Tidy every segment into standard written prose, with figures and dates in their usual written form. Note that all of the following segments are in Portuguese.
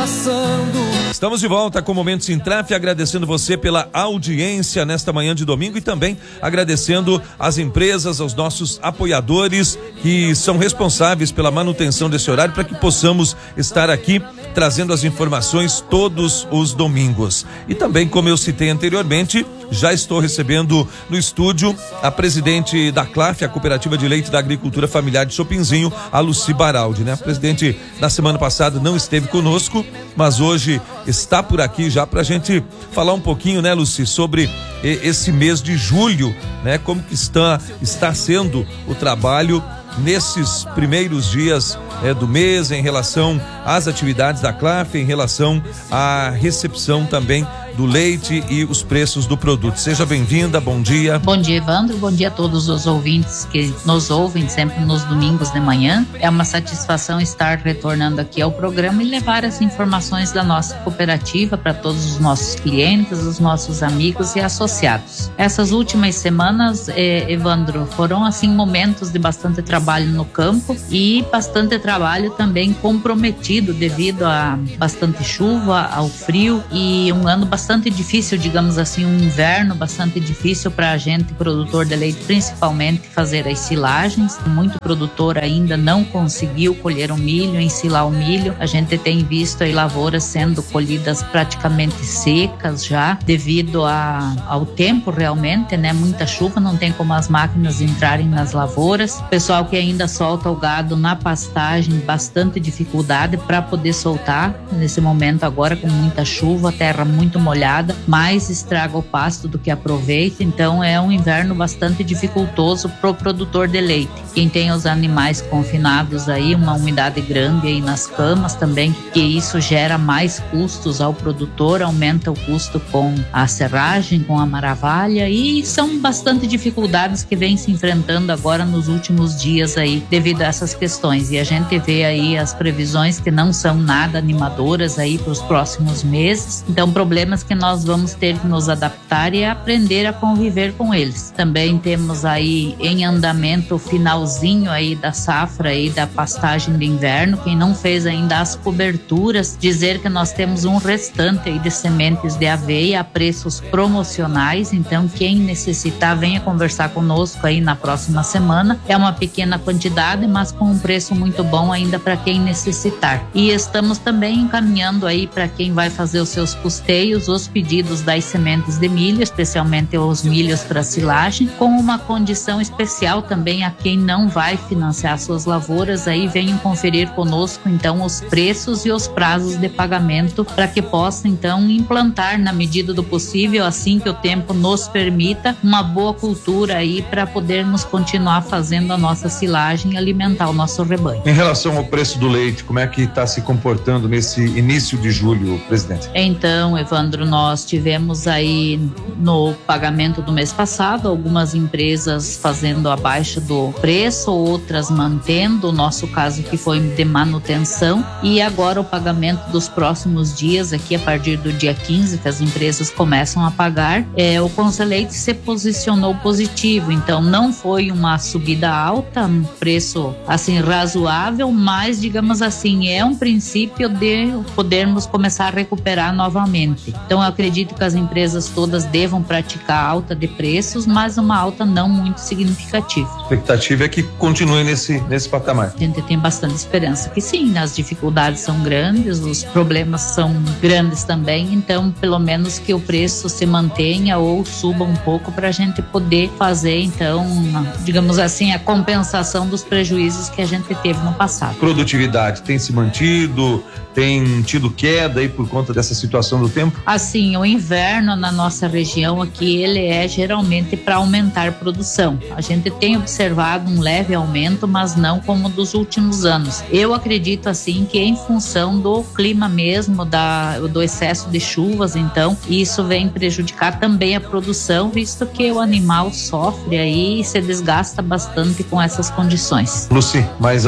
passando. Estamos de volta com o Momento Sintraf, agradecendo você pela audiência nesta manhã de domingo e também agradecendo as empresas, aos nossos apoiadores que são responsáveis pela manutenção desse horário para que possamos estar aqui trazendo as informações todos os domingos. E também, como eu citei anteriormente, já estou recebendo no estúdio a presidente da CLAF, a Cooperativa de Leite da Agricultura Familiar de Chopinzinho, a Lucy Baraldi, né? A presidente na semana passada não esteve conosco, mas hoje está por aqui já pra gente falar um pouquinho, né, Lucy, sobre esse mês de julho, né? Como que está sendo o trabalho nesses primeiros dias do mês em relação às atividades da CLAF, em relação à recepção também do leite e os preços do produto. Seja bem-vinda, bom dia. Bom dia, Evandro, bom dia a todos os ouvintes que nos ouvem sempre nos domingos de manhã. É uma satisfação estar retornando aqui ao programa e levar as informações da nossa cooperativa para todos os nossos clientes, os nossos amigos e associados. Essas últimas semanas, Evandro, foram assim momentos de bastante trabalho no campo e bastante trabalho também comprometido devido a bastante chuva, ao frio e um ano bastante difícil, digamos assim, um inverno bastante difícil para a gente, produtor de leite, principalmente fazer as silagens. Muito produtor ainda não conseguiu colher o milho, ensilar o milho. A gente tem visto aí lavouras sendo colhidas praticamente secas já, devido ao tempo realmente, né? Muita chuva, não tem como as máquinas entrarem nas lavouras. O pessoal que ainda solta o gado na pastagem, bastante dificuldade para poder soltar nesse momento agora com muita chuva, terra muito molhada, mais estraga o pasto do que aproveita, então é um inverno bastante dificultoso pro produtor de leite. Quem tem os animais confinados aí, uma umidade grande aí nas camas também, que isso gera mais custos ao produtor, aumenta o custo com a serragem, com a maravalha, e são bastante dificuldades que vem se enfrentando agora nos últimos dias aí, devido a essas questões, e a gente vê aí as previsões que não são nada animadoras aí para os próximos meses, então problemas que nós vamos ter que nos adaptar e aprender a conviver com eles. Também temos aí em andamento o finalzinho aí da safra aí da pastagem de inverno. Quem não fez ainda as coberturas, dizer que nós temos um restante aí de sementes de aveia a preços promocionais, então quem necessitar venha conversar conosco aí na próxima semana. É uma pequena quantidade, mas com um preço muito bom ainda para quem necessitar. E estamos também encaminhando aí para quem vai fazer os seus custeios, os pedidos das sementes de milho, especialmente os milhos para silagem, com uma condição especial também a quem não vai financiar suas lavouras, aí venham conferir conosco então os preços e os prazos de pagamento para que possa então implantar na medida do possível, assim que o tempo nos permita, uma boa cultura aí para podermos continuar fazendo a nossa silagem e alimentar o nosso rebanho. Em relação ao preço do leite, como é que está se comportando nesse início de julho, presidente? Então, Evandro, nós tivemos aí no pagamento do mês passado algumas empresas fazendo abaixo do preço, outras mantendo, o nosso caso que foi de manutenção, e agora o pagamento dos próximos dias, aqui a partir do dia 15 que as empresas começam a pagar, o Conselheite se posicionou positivo, então não foi uma subida alta, um preço assim razoável, mas digamos assim, é um princípio de podermos começar a recuperar novamente. Então eu acredito que as empresas todas devam praticar alta de preços, mas uma alta não muito significativa. A expectativa é que continue nesse patamar. A gente tem bastante esperança que sim, as dificuldades são grandes, os problemas são grandes também, então pelo menos que o preço se mantenha ou suba um pouco para a gente poder fazer então, digamos assim, a compensação dos prejuízos que a gente teve no passado. Produtividade tem se mantido, tem tido queda aí por conta dessa situação do tempo? Assim, o inverno na nossa região aqui, ele é geralmente para aumentar produção. A gente tem observado um leve aumento, mas não como dos últimos anos. Eu acredito assim que em função do clima mesmo, do excesso de chuvas, então, isso vem prejudicar também a produção, visto que o animal sofre aí e se desgasta bastante com essas condições. Lucy, mais algo que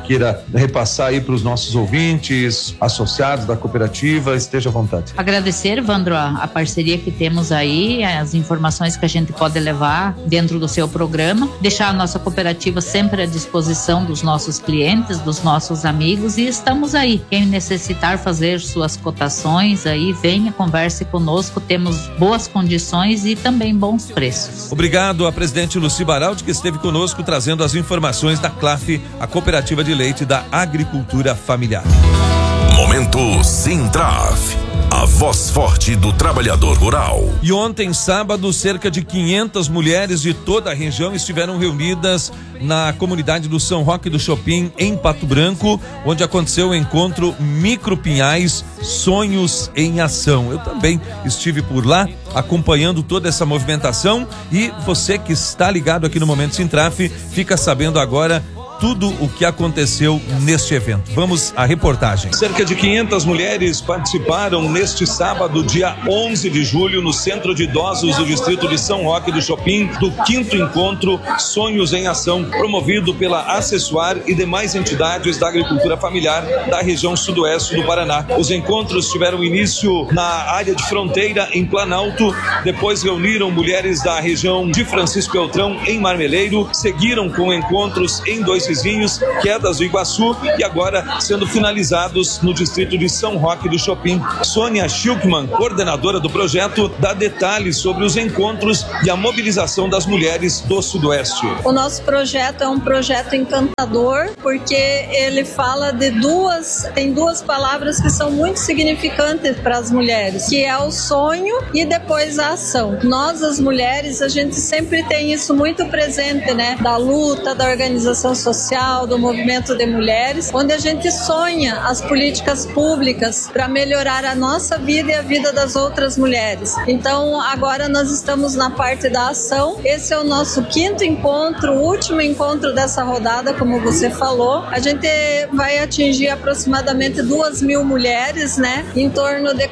queira repassar aí para os nossos ouvintes, associados da cooperativa, esteja à vontade. Agradecer, Evandro, a parceria que temos aí, as informações que a gente pode levar dentro do seu programa, deixar a nossa cooperativa sempre à disposição dos nossos clientes, dos nossos amigos, e estamos aí. Quem necessitar fazer suas cotações aí, venha, converse conosco, temos boas condições e também bons preços. Obrigado a presidente Lucy Baraldi, que esteve conosco trazendo as informações da CLAF, a Cooperativa de Leite da Agricultura Familiar. Momento Sintraf, a voz forte do trabalhador rural. E ontem, sábado, cerca de 500 mulheres de toda a região estiveram reunidas na comunidade do São Roque do Chopin, em Pato Branco, onde aconteceu o encontro Micro Pinhais, Sonhos em Ação. Eu também estive por lá, acompanhando toda essa movimentação, e você que está ligado aqui no Momento Sintraf, fica sabendo agora tudo o que aconteceu neste evento. Vamos à reportagem. Cerca de 500 mulheres participaram neste sábado, dia 11 de julho, no Centro de Idosos do Distrito de São Roque do Chopin, do 5º encontro Sonhos em Ação, promovido pela Acessuar e demais entidades da agricultura familiar da região sudoeste do Paraná. Os encontros tiveram início na área de fronteira, em Planalto, depois reuniram mulheres da região de Francisco Beltrão, em Marmeleiro, seguiram com encontros em Dois Vizinhos, Quedas do Iguaçu, e agora sendo finalizados no distrito de São Roque do Chopin. Sônia Schilkman, coordenadora do projeto, dá detalhes sobre os encontros e a mobilização das mulheres do Sudoeste. O nosso projeto é um projeto encantador, porque ele fala tem duas palavras que são muito significantes para as mulheres, que é o sonho e depois a ação. Nós, as mulheres, a gente sempre tem isso muito presente, né? Da luta, da organização social, do movimento de mulheres, onde a gente sonha as políticas públicas para melhorar a nossa vida e a vida das outras mulheres. Então, agora nós estamos na parte da ação. Esse é o nosso 5º encontro, o último encontro dessa rodada, como você falou. A gente vai atingir aproximadamente 2.000 mulheres, né? Em torno de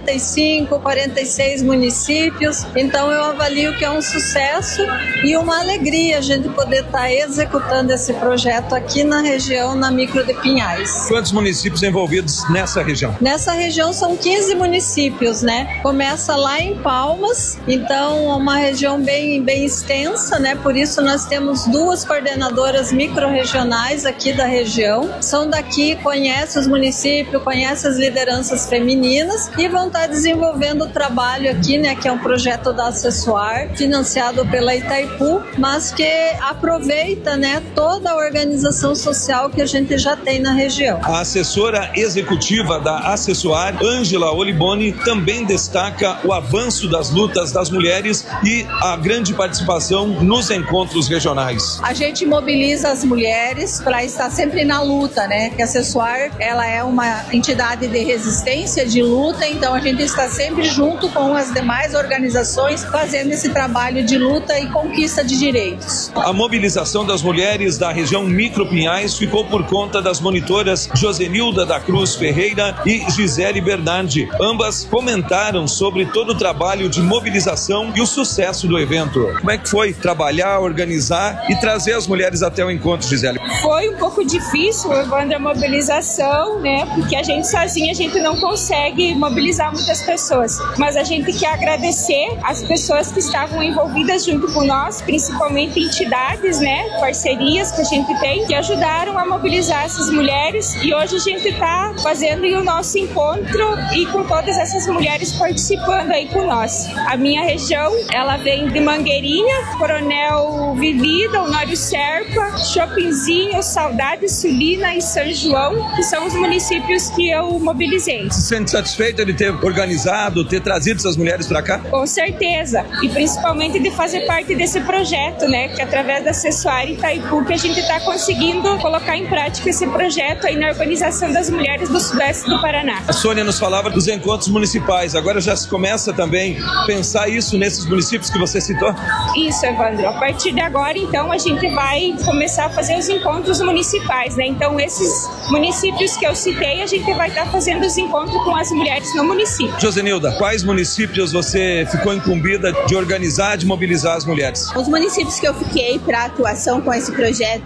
45, 46 municípios. Então, eu avalio que é um sucesso e uma alegria a gente poder estar executando esse projeto aqui na região, na Micro de Pinhais. Quantos municípios envolvidos nessa região? Nessa região são 15 municípios, né? Começa lá em Palmas, então é uma região bem extensa, né? Por isso nós temos 2 coordenadoras micro-regionais aqui da região. São daqui, conhecem os municípios, conhecem as lideranças femininas e vão estar desenvolvendo o trabalho aqui, né? Que é um projeto da Acessuar, financiado pela Itaipu, mas que aproveita, né? Toda a organização social que a gente já tem na região. A assessora executiva da Acessuar, Ângela Oliboni, também destaca o avanço das lutas das mulheres e a grande participação nos encontros regionais. A gente mobiliza as mulheres para estar sempre na luta, né? Que a Acessuar, ela é uma entidade de resistência, de luta, então a gente está sempre junto com as demais organizações fazendo esse trabalho de luta e conquista de direitos. A mobilização das mulheres da região Micro Pinhais ficou por conta das monitoras Josenilda da Cruz Ferreira e Gisele Bernardi. Ambas comentaram sobre todo o trabalho de mobilização e o sucesso do evento. Como é que foi trabalhar, organizar e trazer as mulheres até o encontro, Gisele? Foi um pouco difícil, Evandro, a mobilização, né? Porque a gente sozinha, a gente não consegue mobilizar muitas pessoas. Mas a gente quer agradecer as pessoas que estavam envolvidas junto com nós, principalmente entidades, né? Parcerias que a gente tem, que ajudaram a mobilizar essas mulheres, e hoje a gente está fazendo o nosso encontro e com todas essas mulheres participando aí com nós. A minha região, ela vem de Mangueirinha, Coronel Vivida, Honório Serpa, Chopinzinho, Saudade, Sulina e São João, que são os municípios que eu mobilizei. Se sente satisfeita de ter organizado, ter trazido essas mulheres para cá? Com certeza, e principalmente de fazer parte desse projeto, né, que através da Acessuar e Itaipu que a gente está conseguindo colocar em prática esse projeto aí na organização das mulheres do Sudoeste do Paraná. A Sônia nos falava dos encontros municipais, agora já se começa também a pensar isso nesses municípios que você citou? Isso, Evandro. A partir de agora, então, a gente vai começar a fazer os encontros municipais, né? Então, esses municípios que eu citei, a gente vai estar fazendo os encontros com as mulheres no município. Josenilda, quais municípios você ficou incumbida de organizar, de mobilizar as mulheres? Os municípios que eu fiquei para atuação com esse projeto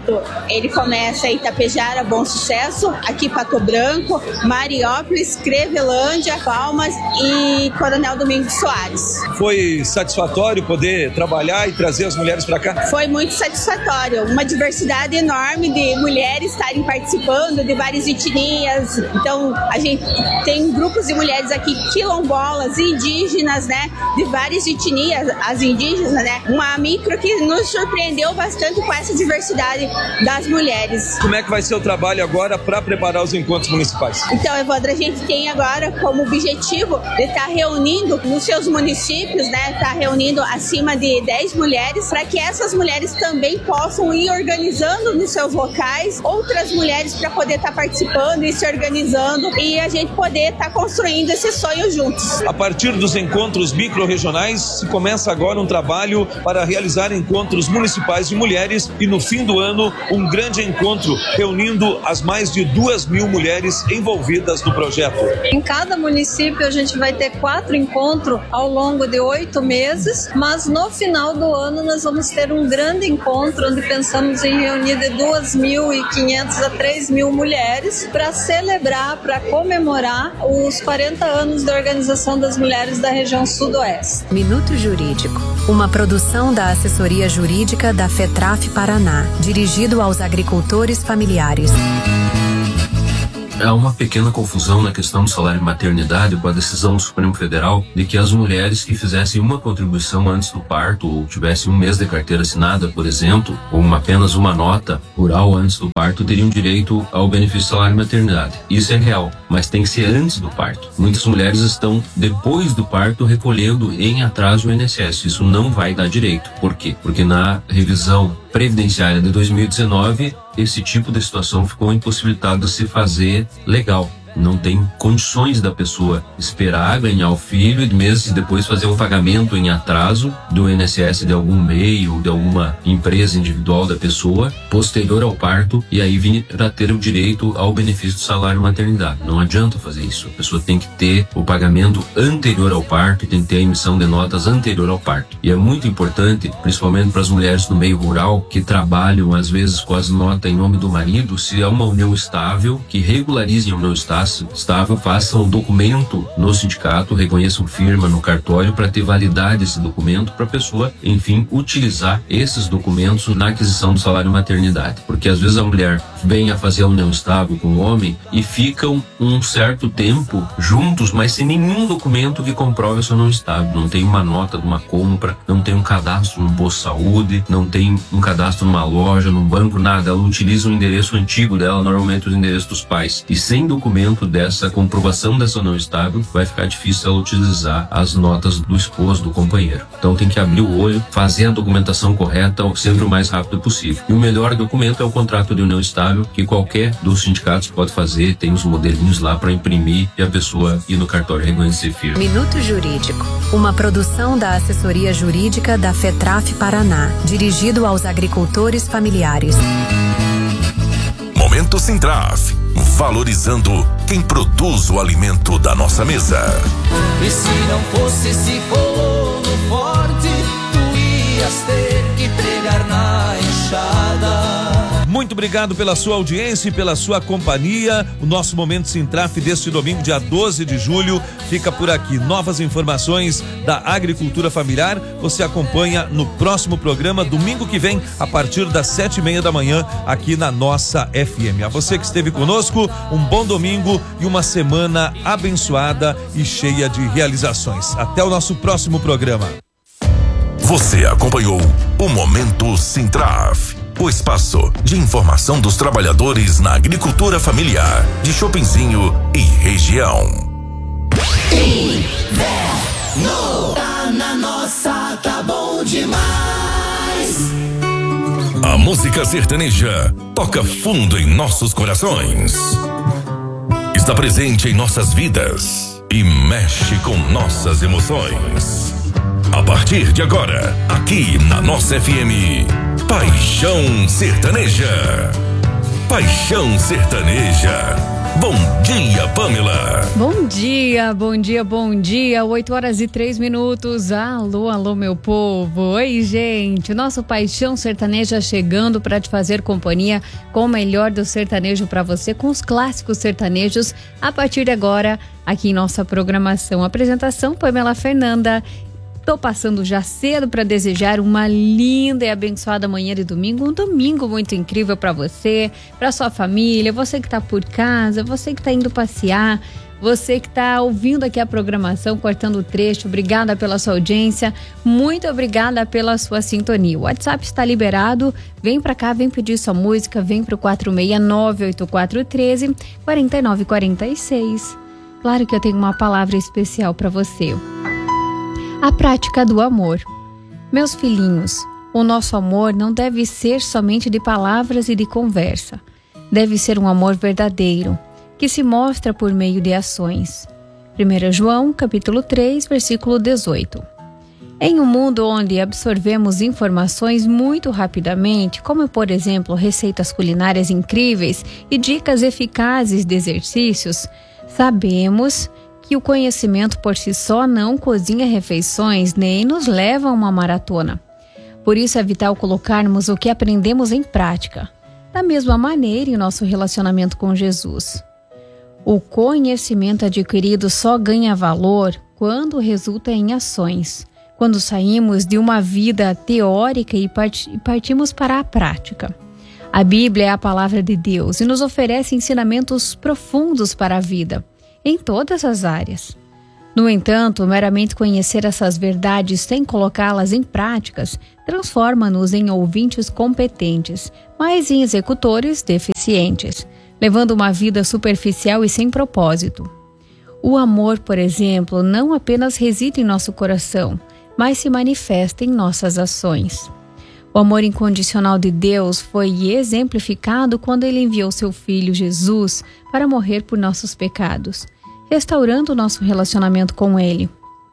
projeto, ele começa em Itapejara, Bom Sucesso, aqui Pato Branco, Mariópolis, Clevelândia, Palmas e Coronel Domingos Soares. Foi satisfatório poder trabalhar e trazer as mulheres para cá? Foi muito satisfatório, uma diversidade enorme de mulheres estarem participando de várias etnias. Então a gente tem grupos de mulheres aqui quilombolas, indígenas, né, de várias etnias, as indígenas, né, uma micro que nos surpreendeu bastante com essa diversidade das mulheres. Como é que vai ser o trabalho agora para preparar os encontros municipais? Então, Evandro, a gente tem agora como objetivo de estar reunindo nos seus municípios, né, estar reunindo acima de 10 mulheres, para que essas mulheres também possam ir organizando nos seus locais outras mulheres para poder estar participando e se organizando e a gente poder estar construindo esse sonho juntos. A partir dos encontros micro-regionais, se começa agora um trabalho para realizar encontros municipais de mulheres e no fim do ano um grande encontro reunindo as mais de 2.000 mulheres envolvidas no projeto. Em cada município a gente vai ter 4 encontros ao longo de 8 meses, mas no final do ano nós vamos ter um grande encontro onde pensamos em reunir de 2.500 a 3.000 mulheres para celebrar, para comemorar os 40 anos da Organização das Mulheres da região Sudoeste. Minuto Jurídico, uma produção da Assessoria Jurídica da FETRAF Paraná, dirigido aos agricultores familiares. Há uma pequena confusão na questão do salário de maternidade com a decisão do Supremo Federal de que as mulheres que fizessem uma contribuição antes do parto ou tivessem um mês de carteira assinada, por exemplo, ou apenas uma nota rural antes do parto, teriam direito ao benefício de salário de maternidade. Isso é real, mas tem que ser antes do parto. Muitas mulheres estão, depois do parto, recolhendo em atraso o INSS. Isso não vai dar direito. Por quê? Porque na revisão previdenciária de 2019, esse tipo de situação ficou impossibilitado de se fazer legal. Não tem condições da pessoa esperar ganhar o filho e meses depois fazer um pagamento em atraso do INSS de algum MEI ou de alguma empresa individual da pessoa posterior ao parto e aí vir a ter o direito ao benefício do salário maternidade. Não adianta fazer isso. A pessoa tem que ter o pagamento anterior ao parto e tem que ter a emissão de notas anterior ao parto. E é muito importante, principalmente para as mulheres do meio rural que trabalham às vezes com as notas em nome do marido, se é uma união estável, que regularizem a união estável, façam um documento no sindicato, reconheçam firma no cartório para ter validade esse documento para a pessoa, enfim, utilizar esses documentos na aquisição do salário maternidade. Porque às vezes a mulher vem a fazer a união estável com o homem e ficam um certo tempo juntos, mas sem nenhum documento que comprove a sua união estável. Não tem uma nota de uma compra, não tem um cadastro no posto de saúde, não tem um cadastro numa loja, num banco, nada. Ela utiliza o endereço antigo dela, normalmente os endereços dos pais. E sem documento dessa comprovação dessa união estável, vai ficar difícil ela utilizar as notas do esposo, do companheiro. Então tem que abrir o olho, fazer a documentação correta sempre o mais rápido possível. E o melhor documento é o contrato de união estável, que qualquer dos sindicatos pode fazer, tem os modelinhos lá para imprimir e a pessoa ir no cartório reconhecer firme. Minuto Jurídico, uma produção da Assessoria Jurídica da FETRAF Paraná, dirigido aos agricultores familiares. Momento Sintraf, valorizando quem produz o alimento da nossa mesa. E se não fosse esse colono forte, tu ias ter que pegar na enxada. Muito obrigado pela sua audiência e pela sua companhia. O nosso Momento Sintraf deste domingo, dia 12 de julho, fica por aqui. Novas informações da agricultura familiar você acompanha no próximo programa, domingo que vem, a partir das 7:30 da manhã, aqui na nossa FM. A você que esteve conosco, um bom domingo e uma semana abençoada e cheia de realizações. Até o nosso próximo programa. Você acompanhou o Momento Sintraf, o espaço de informação dos trabalhadores na agricultura familiar de Chopinzinho e região. Inverno tá na nossa, tá bom demais. A música sertaneja toca fundo em nossos corações. Está presente em nossas vidas e mexe com nossas emoções. A partir de agora, aqui na nossa FM, Paixão Sertaneja. Paixão Sertaneja, Bom dia, Pamela. Bom dia, bom dia, bom dia. 8h03. Alô, alô, meu povo. Oi, gente. O nosso Paixão Sertaneja chegando para te fazer companhia com o melhor do sertanejo para você, com os clássicos sertanejos a partir de agora aqui em nossa programação. Apresentação Pamela Fernanda. Tô passando já cedo para desejar uma linda e abençoada manhã de domingo, um domingo muito incrível para você, para sua família, você que tá por casa, você que tá indo passear, você que tá ouvindo aqui a programação, cortando o trecho. Obrigada pela sua audiência, muito obrigada pela sua sintonia. O WhatsApp está liberado, vem para cá, vem pedir sua música, vem pro 469-8413-4946. Claro que eu tenho uma palavra especial para você. A prática do amor. Meus filhinhos, o nosso amor não deve ser somente de palavras e de conversa. Deve ser um amor verdadeiro, que se mostra por meio de ações. 1 João, capítulo 3, versículo 18. Em um mundo onde absorvemos informações muito rapidamente, como por exemplo receitas culinárias incríveis e dicas eficazes de exercícios, sabemos que o conhecimento por si só não cozinha refeições nem nos leva a uma maratona. Por isso é vital colocarmos o que aprendemos em prática, da mesma maneira em nosso relacionamento com Jesus. O conhecimento adquirido só ganha valor quando resulta em ações, quando saímos de uma vida teórica e partimos para a prática. A Bíblia é a palavra de Deus e nos oferece ensinamentos profundos para a vida, em todas as áreas. No entanto, meramente conhecer essas verdades sem colocá-las em práticas transforma-nos em ouvintes competentes, mas em executores deficientes, levando uma vida superficial e sem propósito. O amor, por exemplo, não apenas reside em nosso coração, mas se manifesta em nossas ações. O amor incondicional de Deus foi exemplificado quando Ele enviou seu Filho Jesus para morrer por nossos pecados, restaurando o nosso relacionamento com Ele.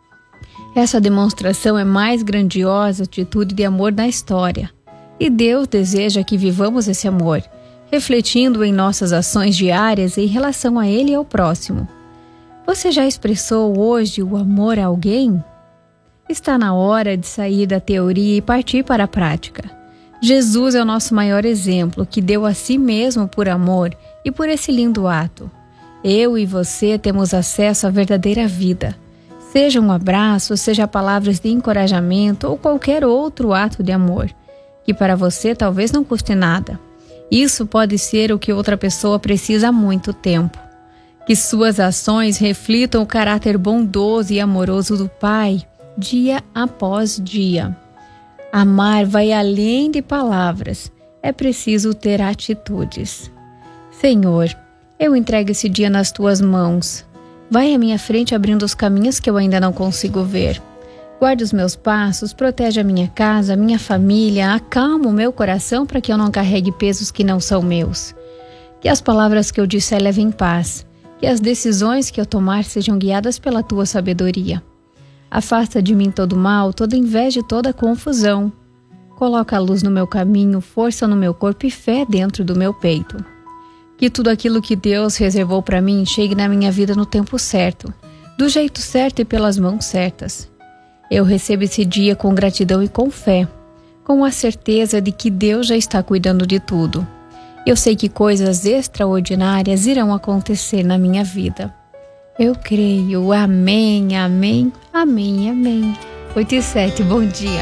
Essa demonstração é a mais grandiosa atitude de amor na história, e Deus deseja que vivamos esse amor, refletindo em nossas ações diárias em relação a Ele e ao próximo. Você já expressou hoje o amor a alguém? Está na hora de sair da teoria e partir para a prática. Jesus é o nosso maior exemplo, que deu a si mesmo por amor e por esse lindo ato. Eu e você temos acesso à verdadeira vida. Seja um abraço, seja palavras de encorajamento ou qualquer outro ato de amor, que para você talvez não custe nada. Isso pode ser o que outra pessoa precisa há muito tempo. Que suas ações reflitam o caráter bondoso e amoroso do Pai, dia após dia. Amar vai além de palavras. É preciso ter atitudes. Senhor, eu entrego esse dia nas tuas mãos. Vai à minha frente abrindo os caminhos que eu ainda não consigo ver. Guarde os meus passos, protege a minha casa, a minha família, acalma o meu coração para que eu não carregue pesos que não são meus. Que as palavras que eu disser levem paz, que as decisões que eu tomar sejam guiadas pela tua sabedoria. Afasta de mim todo mal, toda inveja e toda confusão. Coloca a luz no meu caminho, força no meu corpo e fé dentro do meu peito. Que tudo aquilo que Deus reservou para mim chegue na minha vida no tempo certo, do jeito certo e pelas mãos certas. Eu recebo esse dia com gratidão e com fé, com a certeza de que Deus já está cuidando de tudo. Eu sei que coisas extraordinárias irão acontecer na minha vida. Eu creio. Amém, amém, amém, amém. 8h07, bom dia.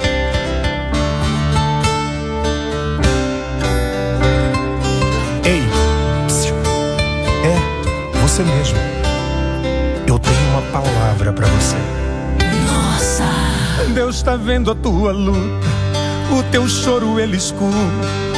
Ei, você mesmo. Eu tenho uma palavra pra você. Nossa! Deus tá vendo a tua luta, o teu choro Ele escuta.